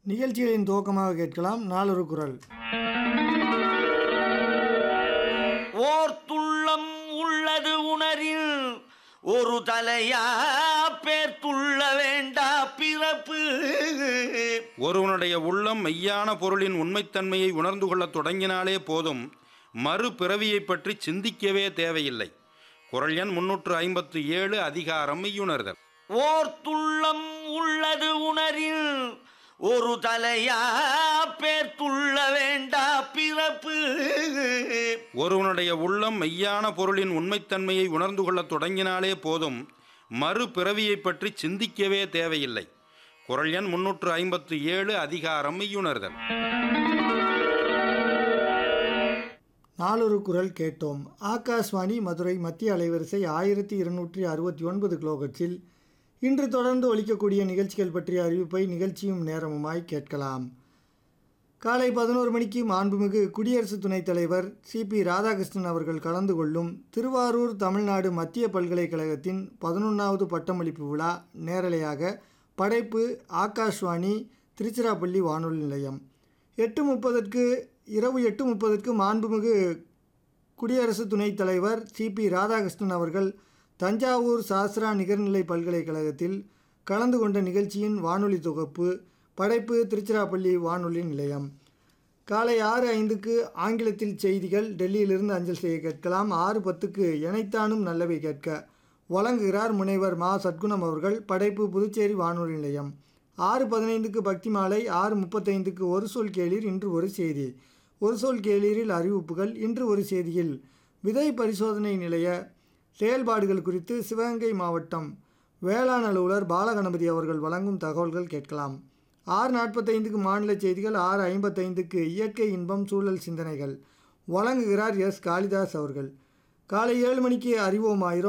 நிகழ்ச்சிகளின் துவக்கமாக கேட்கலாம் நாளொரு குரல். ஓர்த்துள்ளம் உள்ளது உணரில் ஒரு தலையா பேர்த்துள்ள வேண்டா பிறப்பு. ஒருவனுடைய உள்ளம் மெய்யான பொருளின் உண்மைத்தன்மையை உணர்ந்து கொள்ளத் தொடங்கினாலே போதும், மறு பிறவியைப் பற்றி சிந்திக்கவே தேவையில்லை. குறள் எண் 357, அதிகாரம் மெய்யுணர்தல். ஓர்த்துள்ளம் உள்ளது உணரில் ஒரு தலையா பேர்த்துள்ள வேண்டா பிறப்பு. ஒருவனுடைய உள்ளம் மெய்யான பொருளின் உண்மைத்தன்மையை உணர்ந்து கொள்ளத் தொடங்கினாலே போதும், மறு பிறவியைப் பற்றி சிந்திக்கவே தேவையில்லை. குறள் எண் 357, அதிகாரம் மெய்யுணர்தல். நாளொரு குரல் கேட்டோம். ஆகாஷ்வாணி மதுரை மத்திய அலைவரிசை 1269 கிலோஹெர்ட்ஸில் இன்று தொடர்ந்து ஒலிக்கக்கூடிய நிகழ்ச்சிகள் பற்றிய அறிவிப்பை நிகழ்ச்சியும் நேரமுமாய் கேட்கலாம். காலை 11 மணிக்கு மாண்புமிகு குடியரசு துணைத் தலைவர் சிபி ராதாகிருஷ்ணன் அவர்கள் கலந்து கொள்ளும் திருவாரூர் தமிழ்நாடு மத்திய பல்கலைக்கழகத்தின் 11வது பட்டமளிப்பு விழா நேரலையாக படைப்பு ஆகாஷ்வாணி திருச்சிராப்பள்ளி வானொலி நிலையம். 8:30க்கு மாண்புமிகு குடியரசு துணைத் தலைவர் சிபி ராதாகிருஷ்ணன் அவர்கள் தஞ்சாவூர் சாஸ்திரா நிகர்நிலை பல்கலைக்கழகத்தில் கலந்து கொண்ட நிகழ்ச்சியின் வானொலி தொகுப்பு படைப்பு திருச்சிராப்பள்ளி வானொலி நிலையம். காலை 6:05க்கு ஆங்கிலத்தில் செய்திகள் டெல்லியிலிருந்து அஞ்சல் செய்ய கேட்கலாம். 6:10க்கு எனைத்தானும் நல்லவை கேட்க வழங்குகிறார் முனைவர் மா சத்குணம் அவர்கள். படைப்பு புதுச்சேரி வானொலி நிலையம். 6:15க்கு பக்தி மாலை. 6:35க்கு ஒரு சொல் கேளீர் இன்று ஒரு செய்தி. ஒரு சொல் கேளீரில் அறிவிப்புகள். இன்று ஒரு செய்தியில் விதை பரிசோதனை நிலைய செயல்பாடுகள் குறித்து சிவகங்கை மாவட்டம் வேளாண் அலுவலர் பாலகணபதி அவர்கள் வழங்கும் தகவல்கள் கேட்கலாம். 6:45க்கு மாநில செய்திகள். 6:55க்கு இயற்கை இன்பம் சூழல் சிந்தனைகள் வழங்குகிறார் எஸ் காளிதாஸ் அவர்கள். காலை 7 மணிக்கு அறிவோம் ஆயிரம்.